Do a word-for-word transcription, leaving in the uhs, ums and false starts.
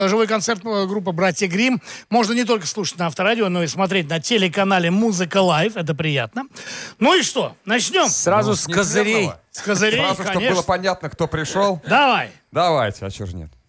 Живой концерт группы «Братья Гримм» можно не только слушать на Авторадио, но и смотреть на телеканале «Музыка Лайв». Это приятно. Ну и что? Начнем? Сразу Ну, с козырей. С козырей, Сразу, чтобы конечно. было понятно, кто пришел. Давай. Давайте, а чё ж нет.